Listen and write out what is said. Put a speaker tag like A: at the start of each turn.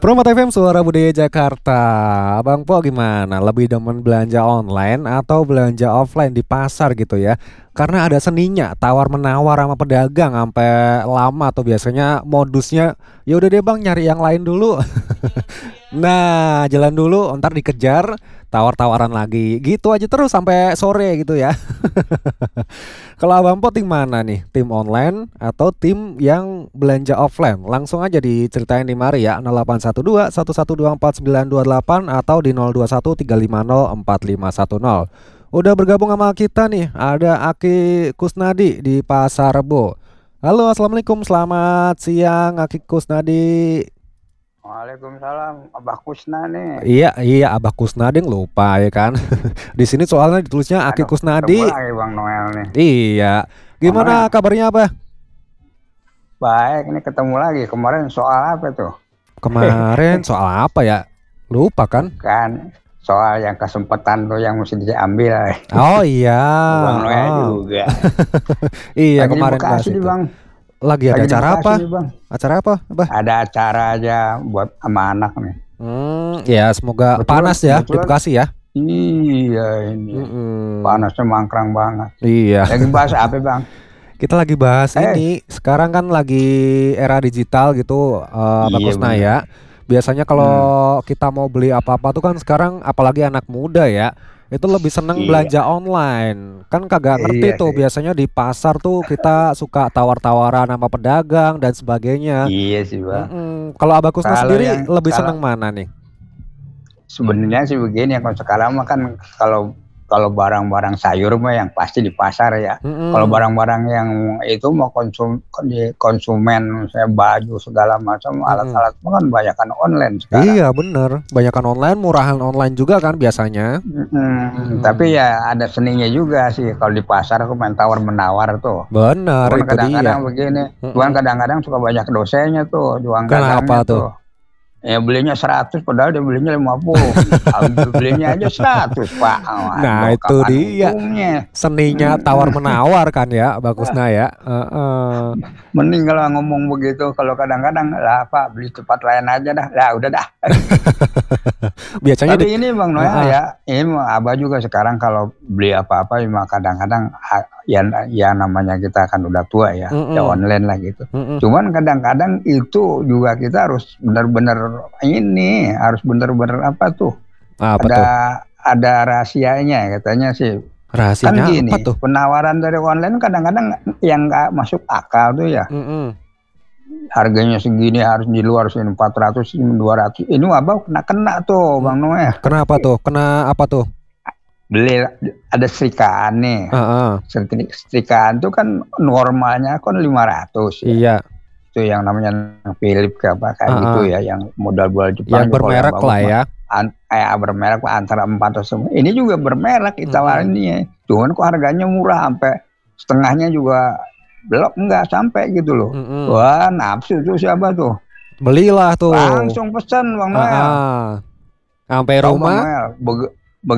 A: Promo FM Suara Budaya Jakarta. Abang Po gimana? Lebih demen belanja online atau belanja offline di pasar gitu ya? Karena ada seninya, tawar menawar sama pedagang sampai lama tuh biasanya modusnya. Ya udah deh Bang, nyari yang lain dulu. Nah, jalan dulu, ntar dikejar, tawar-tawaran lagi. Gitu aja terus sampai sore gitu ya. Kalau Abang Po tim mana nih? Tim online atau tim yang belanja offline? Langsung aja diceritain di mari ya 0812 1124 928 atau di 021 350 4510. Udah bergabung sama kita nih, ada Aki Kusnadi di Pasar Rebo. Halo, assalamualaikum, selamat siang Aki Kusnadi.
B: Waalaikumsalam, Abah Kusna nih.
A: Iya, iya, Abah Kusnadi lupa ya kan. Di sini soalnya ditulisnya Aki
B: Aduh, ketemu
A: Kusnadi.
B: lagi Bang Noel nih.
A: Iya.
B: Bang
A: Gimana
B: Noel,
A: kabarnya Abah?
B: baik, ini ketemu lagi. Kemarin soal apa tuh?
A: Kemarin soal apa ya? Lupa kan?
B: Bukan, soal yang kesempatan tuh yang mesti diambil.
A: Oh iya.
B: Bang Noel
A: Oh.
B: juga.
A: Iya
B: Lagi di
A: kemarin bahas
B: Bekasi nih
A: itu.
B: Bang.
A: Lagi ada
B: Lagi di
A: acara
B: Bekasi
A: apa?
B: nih Bang.
A: Acara apa, Abah?
B: Ada acara aja buat sama anak nih.
A: Ya semoga panas ya di
B: Kebetulan,
A: Bekasi ya.
B: iya ini.
A: Mm-mm.
B: Panasnya mangkrang banget.
A: Iya.
B: Lagi bahas apa Bang?
A: Kita lagi bahas
B: Eh,
A: ini. Sekarang kan lagi era digital gitu, Abah
B: iya
A: Kusna
B: bener.
A: ya. Biasanya kalau
B: Hmm,
A: kita mau beli apa-apa tuh kan sekarang apalagi anak muda ya, itu lebih seneng
B: iya,
A: belanja online. Kan kagak ngerti
B: iya
A: tuh
B: sih.
A: biasanya di pasar tuh kita suka tawar-tawaran sama pedagang dan sebagainya.
B: Iya sih Bang.
A: Kalau Abah Kusna
B: Kalau yang
A: sendiri lebih
B: kalau
A: seneng mana nih?
B: Sebenarnya sih begini ya, kalau sekarang mah kan kalau kalau barang-barang sayur mah yang pasti di pasar ya. Kalau
A: Mm-mm.
B: barang-barang yang itu mau konsumen, saya baju segala macam
A: Mm-mm.
B: alat-alat mah kan banyak kan online sekarang.
A: Iya bener, banyakan online, murahan online juga kan biasanya.
B: Tapi
A: Mm-mm.
B: ya ada seninya juga sih kalau di pasar aku main tawar menawar tuh.
A: Bener,
B: Cuman
A: itu dia.
B: kadang-kadang begini, cuman
A: Mm-mm.
B: kadang-kadang suka banyak dosennya tuh, juang
A: Kenapa
B: gagangnya
A: tuh?
B: tuh. Ya belinya 100 padahal dia belinya 50. Belinya aja 100, Pak.
A: Nah
B: Bawa
A: itu
B: kapan
A: dia
B: untungnya?
A: seninya tawar
B: Mm-mm.
A: menawar kan ya, bagusnya ya. Heeh.
B: Mending kalau ngomong begitu, kalau kadang-kadang lah Pak beli tempat lain aja dah. Lah udah dah.
A: Biasanya di,
B: Tapi ini Bang Noel
A: heeh.
B: ya, ini Abah juga sekarang kalau beli apa-apa cuma kadang-kadang ya namanya kita kan udah tua ya, ya
A: Mm-mm.
B: online lah gitu.
A: Mm-mm.
B: Cuman kadang-kadang itu juga kita harus benar-benar ini, harus benar-benar apa tuh?
A: Apa
B: Ada
A: tuh?
B: ada rahasianya katanya sih. Kan
A: Rahasianya apa
B: gini,
A: tuh?
B: penawaran dari online kadang-kadang yang nggak masuk akal tuh ya.
A: Mm-mm.
B: Harganya segini harus di luar sini 400 ini 200. Ini wabah kena tuh
A: Mm.
B: Bang Noel.
A: Kenapa tuh? Kena apa tuh?
B: Beli ada setrikaan nih.
A: Heeh.
B: Setrikaan tuh kan normalnya kan 500 ya.
A: Iya.
B: Itu yang namanya Philips apa kayak gitu
A: Heeh.
B: ya, yang modal-modal
A: Yang
B: Jepang juga kalau yang
A: bermerek
B: bagus
A: lah
B: mah
A: ya.
B: kayak bermerek mah antara 400. Ini juga bermerek
A: Mm-mm.
B: ditawarin nih. Cuman kok harganya murah sampai setengahnya juga belum enggak sampai gitu loh.
A: Mm-mm.
B: Wah, nafsu tuh siapa tuh?
A: Belilah tuh.
B: Langsung pesen Bang Noel.
A: Heeh. Sampai
B: Tahu Bang
A: rumah.
B: Noel,